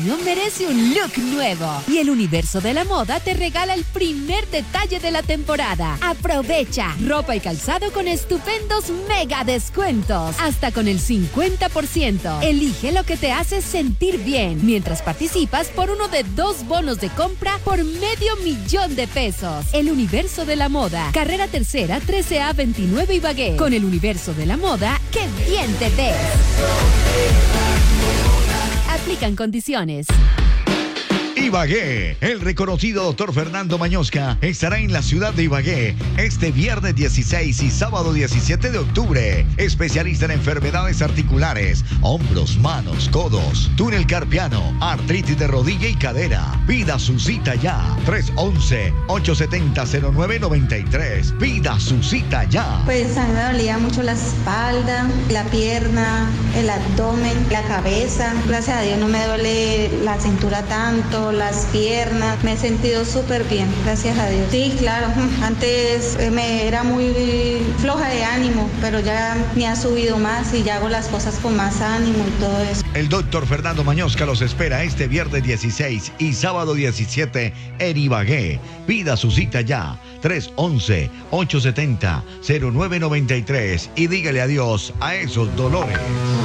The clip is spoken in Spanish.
año merece un look nuevo. Y el Universo de la Moda te regala el primer detalle de la temporada. Aprovecha ropa y calzado con estupendos mega descuentos. Hasta con el 50%. Elige lo que te hace sentir bien. Mientras participas por uno de 2 bonos de compra por $500,000 El Universo de la Moda. Carrera Tercera, 13A 29 Ibagué. Con el Universo de la Moda, ¡qué bien te ves! Aplican condiciones. Ibagué, el reconocido doctor Fernando Mañosca estará en la ciudad de Ibagué este viernes 16 y sábado 17 de octubre. Especialista en enfermedades articulares, hombros, manos, codos, túnel carpiano, artritis de rodilla y cadera. Pida su cita ya. 311-870-0993. Pida su cita ya. Pues a mí me dolía mucho la espalda, la pierna, el abdomen, la cabeza. Gracias a Dios no me duele la cintura tanto, las piernas. Me he sentido súper bien, gracias a Dios. Sí, claro, antes me era muy floja de ánimo, pero ya me ha subido más y ya hago las cosas con más ánimo y todo eso. El doctor Fernando Mañosca los espera este viernes 16 y sábado 17 en Ibagué. Pida su cita ya. 311-870-0993 y dígale adiós a esos dolores.